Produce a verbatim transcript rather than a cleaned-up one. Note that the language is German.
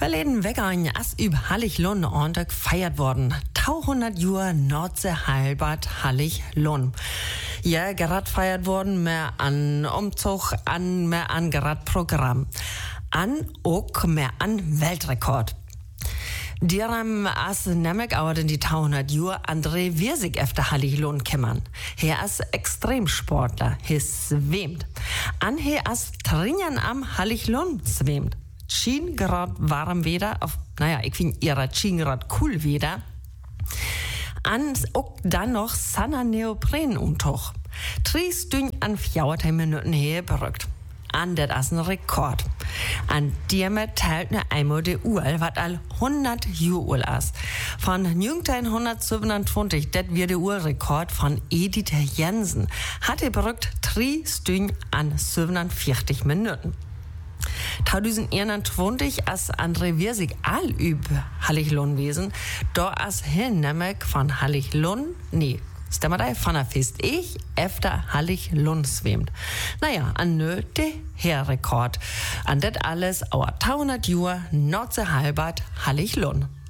Verleden Weggern as üb Hallig-Lund Sonntag gefeiert worden. tausendhundert Jahre Nordsee Heilbad Hallig-Lund. Ja, gerad feiert worden, mehr an Umzug, an mehr an gerad Programm. An auch mehr an Weltrekord. Die haben as nämlich auch in die tausendhundert Jahre André Wirsig efter Hallig-Lund kämmern. Er ist Extremsportler, er schwimmt. An er as Trinjan am Hallig-Lund schwimmt. Schien grad warm wieder, auf, naja, ich find ihrer Schien grad cool wieder. An auch dann noch Sanna Neopren untuch. Drei Stunden an vierzehn Minuten her berückt. An det as ein Rekord. An dem teilt ne einmal die Uhr, wat all hundert Jahre alt ist. Von neunzehnhundertsiebenundzwanzig, das wird der Urrekord von Edith Jensen. Hat er berückt drei Stunden an siebenundvierzig Minuten. zweitausendeinundzwanzig als André Wirsig all üb Hallig-Lund wesen, da as hin nämlich von Hallig-Lund, nee, stemmer da, von der Fest ich efter Hallig-Lund schwimmt. Naja, an nö, de Herrekord. An det alles, our tausendhundert Jahre Nordsee Heilbad Hallig-Lund.